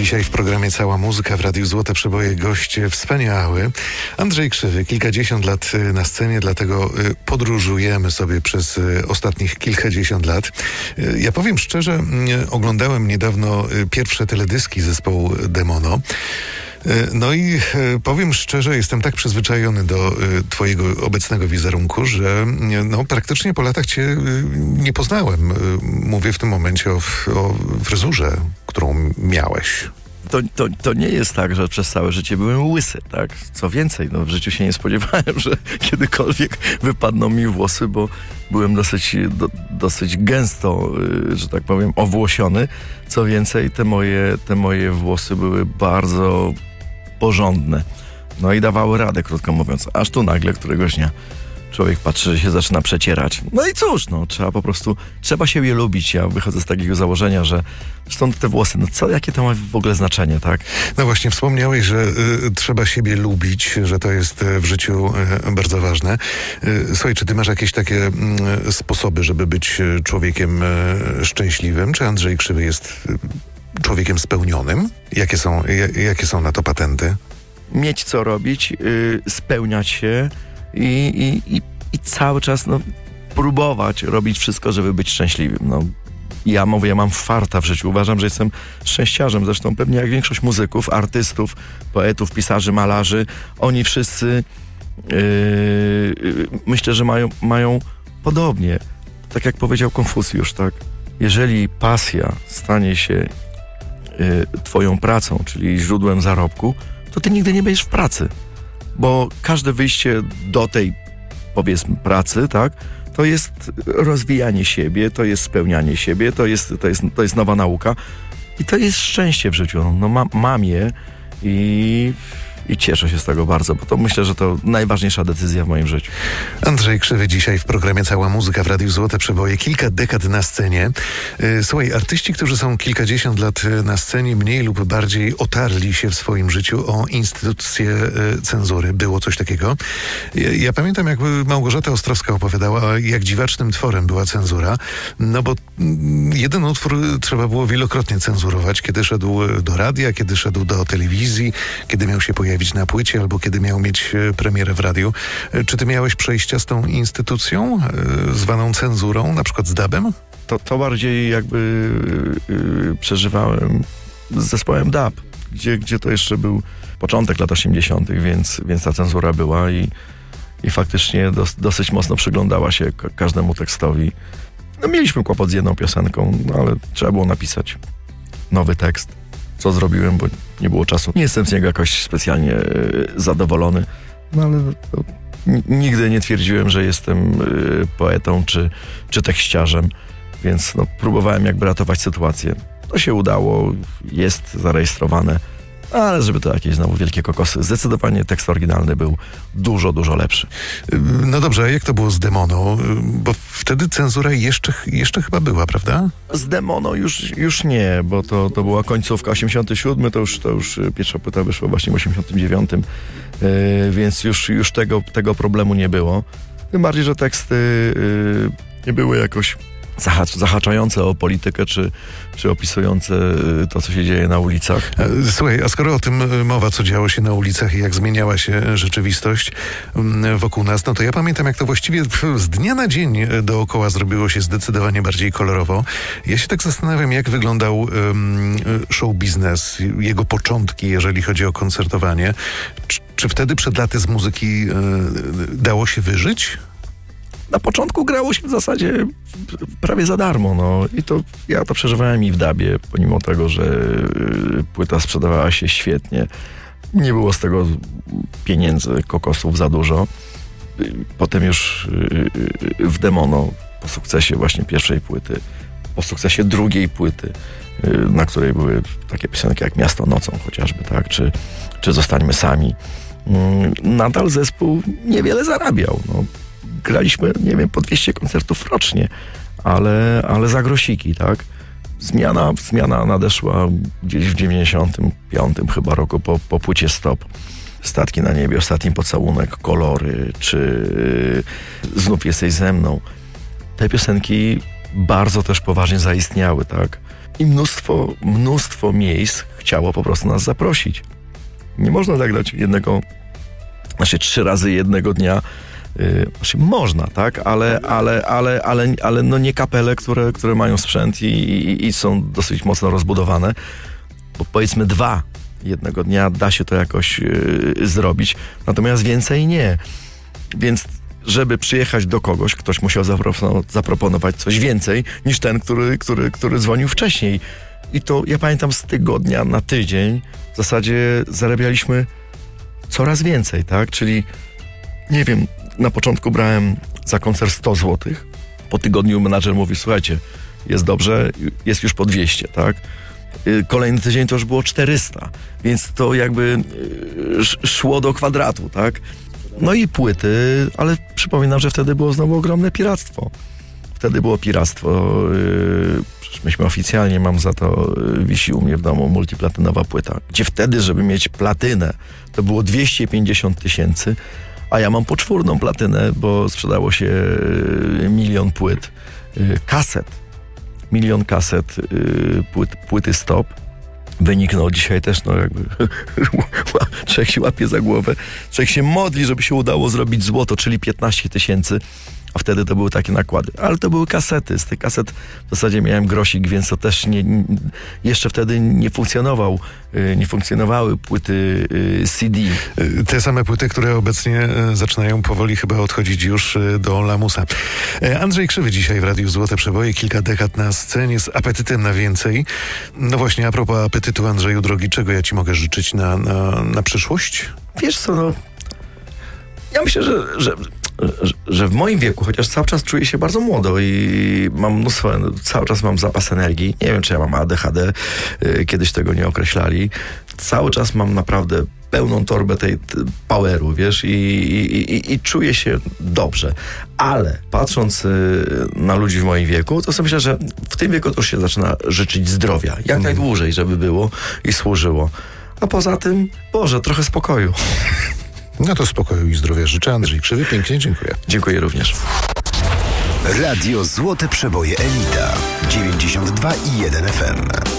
Dzisiaj w programie Cała Muzyka w Radiu Złote Przeboje gość wspaniały Andrzej Krzywy. Kilkadziesiąt lat na scenie, dlatego podróżujemy sobie przez ostatnich kilkadziesiąt lat. Ja powiem szczerze, oglądałem niedawno pierwsze teledyski zespołu Demono. No i powiem szczerze, jestem tak przyzwyczajony do twojego obecnego wizerunku, że praktycznie po latach cię nie poznałem. Mówię w tym momencie o fryzurze, którą miałeś. To nie jest tak, że przez całe życie byłem łysy, tak? Co więcej, w życiu się nie spodziewałem, że kiedykolwiek wypadną mi włosy, bo byłem dosyć gęsto, że tak powiem, owłosiony. Co więcej, te moje włosy były bardzo porządne. No i dawały radę, krótko mówiąc. Aż tu nagle któregoś dnia człowiek patrzy, że się zaczyna przecierać. No i cóż, trzeba się je lubić. Ja wychodzę z takiego założenia, że stąd te włosy, jakie to ma w ogóle znaczenie, tak? No właśnie, wspomniałeś, że trzeba siebie lubić, że to jest w życiu bardzo ważne. Słuchaj, czy ty masz jakieś takie sposoby, żeby być człowiekiem szczęśliwym? Czy Andrzej Krzywy jest człowiekiem spełnionym? Jakie są na to patenty? Mieć co robić, spełniać się i cały czas próbować robić wszystko, żeby być szczęśliwym. Ja mam farta w życiu. Uważam, że jestem szczęściarzem. Zresztą pewnie jak większość muzyków, artystów, poetów, pisarzy, malarzy, oni wszyscy myślę, że mają podobnie. Tak jak powiedział Konfucjusz, tak? Jeżeli pasja stanie się twoją pracą, czyli źródłem zarobku, to ty nigdy nie będziesz w pracy. Bo każde wyjście do tej, powiedzmy, pracy, tak, to jest rozwijanie siebie, to jest spełnianie siebie, to jest nowa nauka i to jest szczęście w życiu. Mam je i cieszę się z tego bardzo, bo to myślę, że to najważniejsza decyzja w moim życiu. Andrzej Krzywy dzisiaj w programie Cała Muzyka w Radiu Złote Przeboje. Kilka dekad na scenie. Słuchaj, artyści, którzy są kilkadziesiąt lat na scenie, mniej lub bardziej otarli się w swoim życiu o instytucję cenzury. Było coś takiego. Ja pamiętam, jak Małgorzata Ostrowska opowiadała, jak dziwacznym tworem była cenzura, bo jeden utwór trzeba było wielokrotnie cenzurować, kiedy szedł do radia, kiedy szedł do telewizji, kiedy miał się pojawić na płycie, albo kiedy miał mieć premierę w radiu. Czy ty miałeś przejścia z tą instytucją, zwaną cenzurą, na przykład z DAB-em? To bardziej jakby przeżywałem z zespołem DAB, gdzie to jeszcze był początek lat 80., więc ta cenzura była i faktycznie dosyć mocno przyglądała się każdemu tekstowi. Mieliśmy kłopot z jedną piosenką, ale trzeba było napisać nowy tekst. Co zrobiłem, bo nie było czasu. Nie jestem z niego jakoś specjalnie zadowolony, ale nigdy nie twierdziłem, że jestem poetą czy tekściarzem, więc próbowałem jakby ratować sytuację. To się udało, jest zarejestrowane, ale żeby to jakieś znowu wielkie kokosy. Zdecydowanie tekst oryginalny był dużo, dużo lepszy. No dobrze, a jak to było z Demono? Bo wtedy cenzura jeszcze chyba była, prawda? Z Demono już nie, bo to była końcówka 87, to już pierwsza płyta wyszła właśnie w 89, więc już tego problemu nie było. Tym bardziej, że teksty nie były jakoś zahaczające o politykę, czy opisujące to, co się dzieje na ulicach. Słuchaj, a skoro o tym mowa, co działo się na ulicach i jak zmieniała się rzeczywistość wokół nas, to ja pamiętam, jak to właściwie z dnia na dzień dookoła zrobiło się zdecydowanie bardziej kolorowo. Ja się tak zastanawiam, jak wyglądał show biznes, jego początki, jeżeli chodzi o koncertowanie. Czy wtedy przed laty z muzyki dało się wyżyć? Na początku grało się w zasadzie prawie za darmo, i ja to przeżywałem i w DAB-ie, pomimo tego, że płyta sprzedawała się świetnie. Nie było z tego pieniędzy, kokosów za dużo. Potem już w Demono, po sukcesie właśnie pierwszej płyty, po sukcesie drugiej płyty, na której były takie piosenki jak Miasto nocą chociażby, tak, czy Zostańmy sami. Nadal zespół niewiele zarabiał, graliśmy, nie wiem, po 200 koncertów rocznie, ale za grosiki, tak? Zmiana nadeszła gdzieś w 95 chyba roku po płycie Stop. Statki na niebie, Ostatni pocałunek, Kolory, czy Znów jesteś ze mną. Te piosenki bardzo też poważnie zaistniały, tak? i mnóstwo miejsc chciało po prostu nas zaprosić. Nie można zagrać 3 razy jednego dnia. Można, tak? Ale no nie kapele, które mają sprzęt i są dosyć mocno rozbudowane. Bo powiedzmy 2 jednego dnia da się to jakoś zrobić, natomiast więcej nie. Więc żeby przyjechać do kogoś, ktoś musiał zaproponować coś więcej niż ten, który dzwonił wcześniej. I to ja pamiętam, z tygodnia na tydzień w zasadzie zarabialiśmy coraz więcej, tak? Czyli nie wiem, na początku brałem za koncert 100 zł. Po tygodniu menadżer mówi: słuchajcie, jest dobrze, jest już po 200, tak? Kolejny tydzień to już było 400, więc to jakby szło do kwadratu, tak? No i płyty, ale przypominam, że wtedy było znowu ogromne piractwo. Wtedy było piractwo. Myśmy oficjalnie, mam za to, wisi u mnie w domu multiplatynowa płyta, gdzie wtedy, żeby mieć platynę, to było 250 000, a ja mam poczwórną platynę, bo sprzedało się 1 000 000 płyt, kaset. 1 000 000 kaset, płyty Stop. Wynik, no dzisiaj też, no jakby człowiek się łapie za głowę, człowiek się modli, żeby się udało zrobić złoto, czyli 15 000, a wtedy to były takie nakłady. Ale to były kasety, z tych kaset w zasadzie miałem grosik, więc to też jeszcze wtedy nie funkcjonowały płyty CD. Te same płyty, które obecnie zaczynają powoli chyba odchodzić już do lamusa. Andrzej Krzywy dzisiaj w Radiu Złote Przeboje, kilka dekad na scenie z apetytem na więcej. No właśnie, a propos apetytu, Andrzeju drogi, czego ja ci mogę życzyć na przyszłość? Wiesz co, no ja myślę, że w moim wieku, chociaż cały czas czuję się bardzo młodo i mam cały czas mam zapas energii. Nie wiem, czy ja mam ADHD, kiedyś tego nie określali. Cały czas mam naprawdę pełną torbę tej poweru, wiesz, i czuję się dobrze. Ale patrząc na ludzi w moim wieku, to sobie myślę, że w tym wieku to już się zaczyna życzyć zdrowia. Jak najdłużej, żeby było i służyło. A poza tym, Boże, trochę spokoju. No to spokoju i zdrowia życzę. Andrzej Krzywy, pięknie dziękuję. Dziękuję również. Radio Złote Przeboje Elita 92,1 FM.